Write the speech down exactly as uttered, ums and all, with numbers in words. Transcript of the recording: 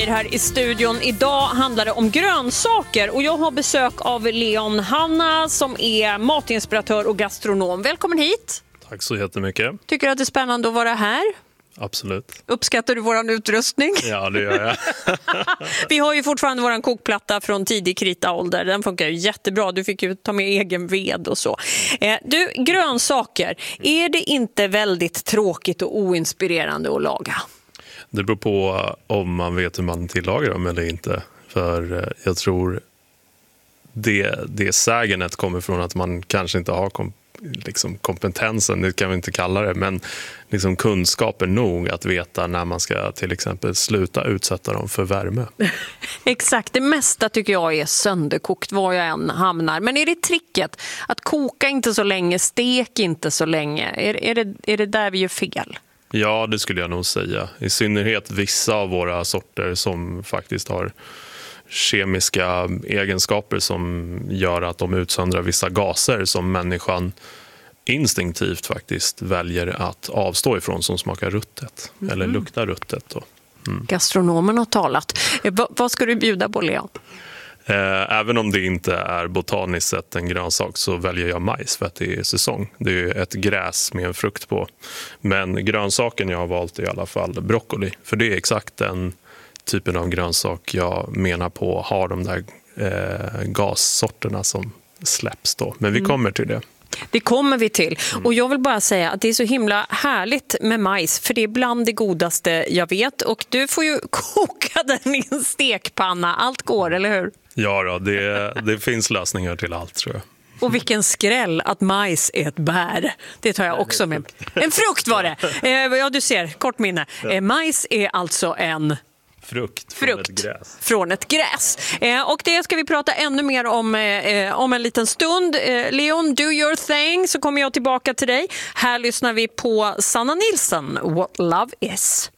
grejer här i studion. Idag handlar det om grönsaker och jag har besök av Leon Hanna som är matinspiratör och gastronom. Välkommen hit. Tack så jättemycket. Tycker du att det är spännande att vara här? Absolut. Uppskattar du våran utrustning? Ja, det gör jag. Vi har ju fortfarande våran kokplatta från tidig kritaålder. Den funkar ju jättebra. Du fick ju ta med egen ved och så. Eh, du, grönsaker. Är det inte väldigt tråkigt och oinspirerande att laga? Det beror på om man vet hur man tillagar dem eller inte. För jag tror det, det sägenet kommer från att man kanske inte har kom, liksom kompetensen, det kan vi inte kalla det, men liksom kunskaper nog att veta när man ska till exempel sluta utsätta dem för värme. Exakt, det mesta tycker jag är sönderkokt var jag än hamnar. Men är det tricket att koka inte så länge, stek inte så länge? Är, är, det, är det där vi gör fel? Ja, det skulle jag nog säga. I synnerhet vissa av våra sorter som faktiskt har kemiska egenskaper som gör att de utsöndrar vissa gaser som människan instinktivt faktiskt väljer att avstå ifrån, som smakar ruttet mm. eller luktar ruttet. Då. Mm. Gastronomen har talat. V- vad ska du bjuda på, Leon? Även om det inte är botaniskt sett en grönsak så väljer jag majs för att det är säsong. Det är ett gräs med en frukt på. Men grönsaken jag har valt är i alla fall broccoli. För det är exakt den typen av grönsak jag menar på har de där eh, gassorterna som släpps då. Men vi mm. kommer till det. Det kommer vi till. Mm. Och jag vill bara säga att det är så himla härligt med majs. För det är bland det godaste jag vet. Och du får ju koka den i en stekpanna. Allt går, eller hur? Ja då, det, det finns lösningar till allt, tror jag. Och vilken skräll att majs är ett bär. Det tar jag också med. En frukt var det. Eh, ja, du ser, kort minne. Eh, majs är alltså en... Frukt från Frukt ett gräs. Från ett gräs. Eh, och det ska vi prata ännu mer om eh, om en liten stund. Eh, Leon, do your thing, så kommer jag tillbaka till dig. Här lyssnar vi på Sanna Nilsson, What Love Is.